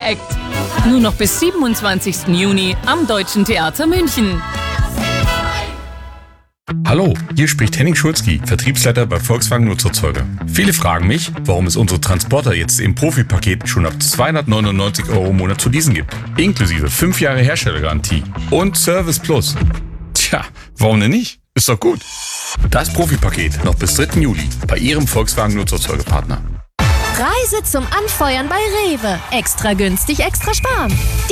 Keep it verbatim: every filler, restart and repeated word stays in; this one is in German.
Act. Nur noch bis siebenundzwanzigsten Juni am Deutschen Theater München. Hallo, hier spricht Henning Schulzki, Vertriebsleiter bei Volkswagen Nutzerzeuger. Viele fragen mich, warum es unsere Transporter jetzt im Profipaket schon ab zweihundertneunundneunzig Euro im Monat zu leasen gibt. Inklusive fünf Jahre Herstellergarantie und Service Plus. Tja, warum denn nicht? Ist doch gut. Das Profipaket noch bis dritten Juli bei Ihrem Volkswagen Nutzerzeugerpartner. Reise zum Anfeuern bei Rewe. Extra günstig, extra sparen.